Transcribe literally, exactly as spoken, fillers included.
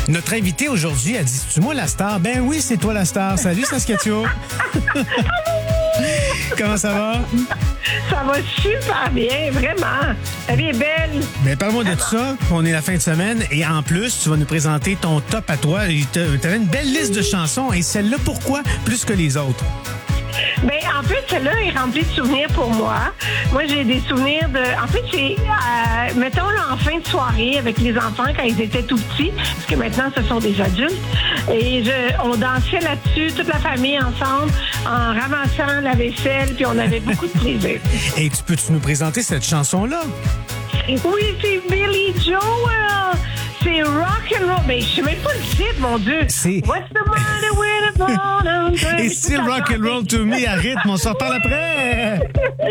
Notre invité aujourd'hui a dit, c'est moi la star? Ben oui, c'est toi la star. Salut Saskatchewan. Comment ça va? Ça va super bien, vraiment. La vie est belle. Ben, parle-moi de tout ça. On est la fin de semaine et en plus, tu vas nous présenter ton top à toi. Tu avais une belle liste de chansons et celle-là, pourquoi plus que les autres? Ben, en fait, celle-là est remplie de souvenirs pour moi. Moi, j'ai des souvenirs de... En fait, c'est, euh, mettons, là, en fin de soirée avec les enfants quand ils étaient tout petits, parce que maintenant, ce sont des adultes. Et je, on dansait là-dessus, toute la famille ensemble, en ramassant la vaisselle, puis on avait beaucoup de plaisir. Et tu peux-tu nous présenter cette chanson-là? Oui, c'est Billy Joel. C'est rock and roll. Mais je sais même pas le titre, mon Dieu. C'est... What's the matter with the phone? Et still rock and roll to me à rythme. On s'en reparle après.